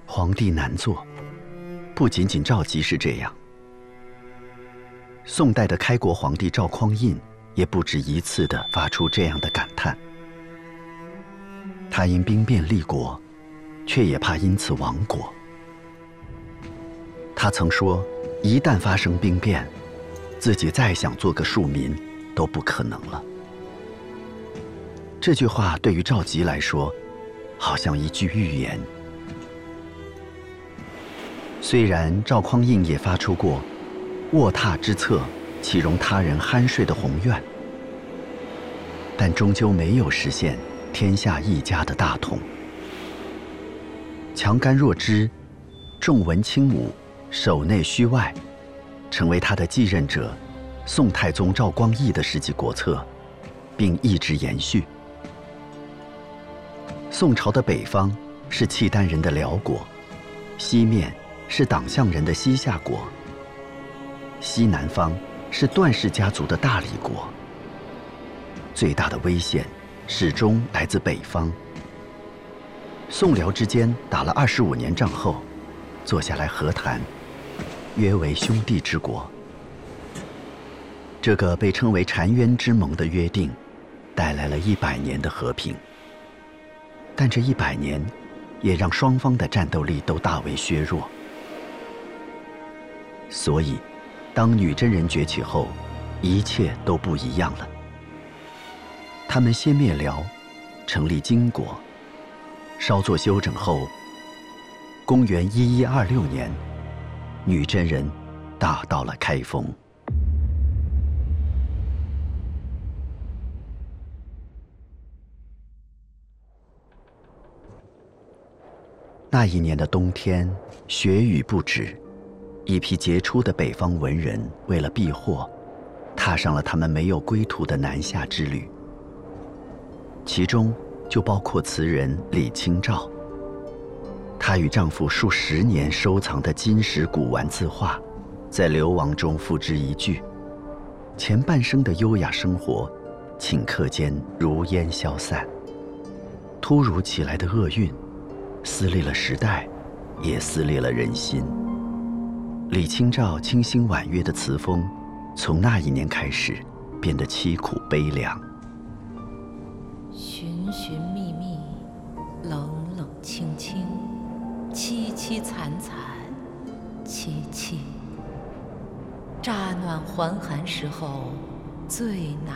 皇帝难做，不仅仅赵佶是这样。宋代的开国皇帝赵匡胤也不止一次地发出这样的感叹。他因兵变立国，却也怕因此亡国。他曾说，一旦发生兵变，自己再想做个庶民都不可能了。这句话对于赵佶来说，好像一句预言。虽然赵匡胤也发出过卧榻之侧，岂容他人酣睡的宏愿，但终究没有实现天下一家的大同。强干弱枝，重文轻武，守内虚外，成为他的继任者宋太宗赵光义的实际国策，并一直延续。宋朝的北方是契丹人的辽国，西面是党项人的西夏国，西南方是段氏家族的大理国。最大的危险始终来自北方。宋辽之间打了25年仗后，坐下来和谈，约为兄弟之国。这个被称为澶渊之盟的约定，带来了100年的和平。但这100年，也让双方的战斗力都大为削弱。所以，当女真人崛起后，一切都不一样了。他们先灭辽，成立金国，稍作休整后，公元1126年，女真人打到了开封。那一年的冬天，雪雨不止，一批杰出的北方文人为了避祸，踏上了他们没有归途的南下之旅。其中就包括词人李清照。她与丈夫数10年收藏的金石古玩字画，在流亡中付之一炬。前半生的优雅生活，顷刻间如烟消散。突如其来的厄运，撕裂了时代，也撕裂了人心。李清照清新婉约的词风，从那一年开始，变得凄苦悲凉。 寻寻觅觅，冷冷清清，凄凄惨惨，戚戚。乍暖还寒时候最难